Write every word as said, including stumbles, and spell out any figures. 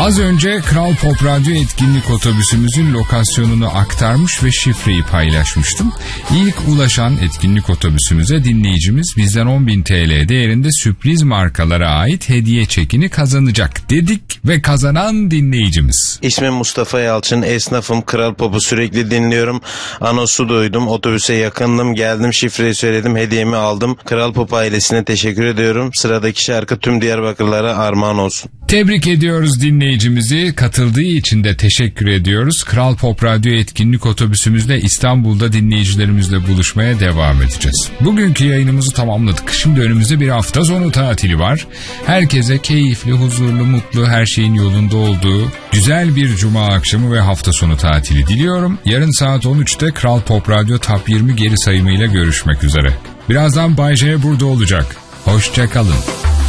Az önce Kral Pop Radyo etkinlik otobüsümüzün lokasyonunu aktarmış ve şifreyi paylaşmıştım. İlk ulaşan etkinlik otobüsümüze dinleyicimiz bizden on bin T L değerinde sürpriz markalara ait hediye çekini kazanacak dedik ve kazanan dinleyicimiz. İsmim Mustafa Yalçın, esnafım, Kral Pop'u sürekli dinliyorum. Anonsu duydum, otobüse yakındım, geldim, şifreyi söyledim, hediyemi aldım. Kral Pop ailesine teşekkür ediyorum. Sıradaki şarkı tüm Diyarbakırlara armağan olsun. Tebrik ediyoruz dinleyicimizi. Katıldığı için de teşekkür ediyoruz. Kral Pop Radyo etkinlik otobüsümüzde İstanbul'da dinleyicilerimizle buluşmaya devam edeceğiz. Bugünkü yayınımızı tamamladık. Şimdi önümüzde bir hafta sonu tatili var. Herkese keyifli, huzurlu, mutlu, her şeyin yolunda olduğu güzel bir cuma akşamı ve hafta sonu tatili diliyorum. Yarın saat on üçte Kral Pop Radyo Top yirmi geri sayımıyla görüşmek üzere. Birazdan Bay J burada olacak. Hoşça kalın.